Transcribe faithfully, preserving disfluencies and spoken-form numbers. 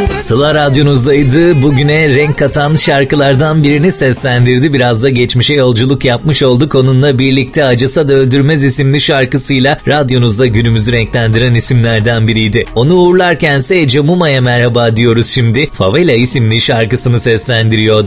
Sıla radyonuzdaydı. Bugüne renk katan şarkılardan birini seslendirdi. Biraz da geçmişe yolculuk yapmış olduk. Onunla birlikte Acısa da Öldürmez isimli şarkısıyla radyonuzda günümüzü renklendiren isimlerden biriydi. Onu uğurlarkense Ece Muma'ya merhaba diyoruz şimdi. Favela isimli şarkısını seslendiriyor.